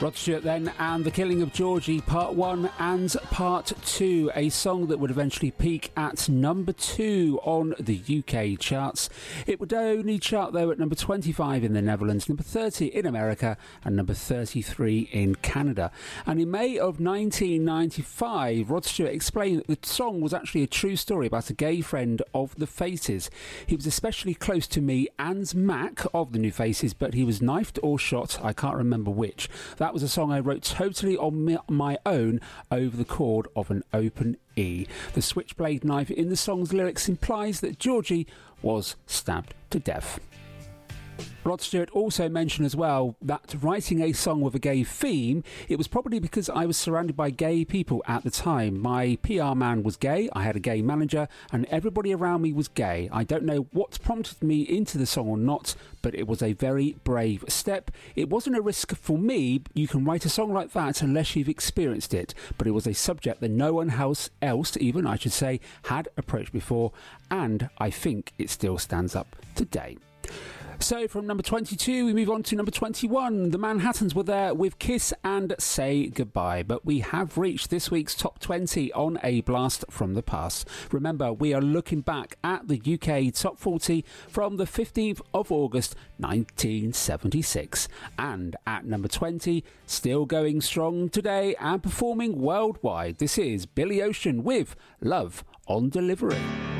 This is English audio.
Rod Stewart then, and The Killing of Georgie Part 1 and Part 2, a song that would eventually peak at number 2 on the UK charts. It would only chart though at number 25 in the Netherlands, number 30 in America and number 33 in Canada. And in May of 1995, Rod Stewart explained that the song was actually a true story about a gay friend of the Faces. He was especially close to me and Mac of the New Faces, but he was knifed or shot, I can't remember which. That was a song I wrote totally on my own over the chord of an open E. The switchblade knife in the song's lyrics implies that Georgie was stabbed to death. Rod Stewart also mentioned as well that writing a song with a gay theme, it was probably because I was surrounded by gay people at the time. My PR man was gay, I had a gay manager, and everybody around me was gay. I don't know what prompted me into the song or not, but it was a very brave step. It wasn't a risk for me. You can write a song like that unless you've experienced it, but it was a subject that no one else, even I should say, had approached before, and I think it still stands up today. So from number 22 we move on to number 21. The Manhattans were there with Kiss and Say Goodbye, but we have reached this week's top 20 on A Blast from the Past. Remember, we are looking back at the UK top 40 from the 15th of August 1976, and at number 20, still going strong today and performing worldwide, this is Billy Ocean with Love on Delivery.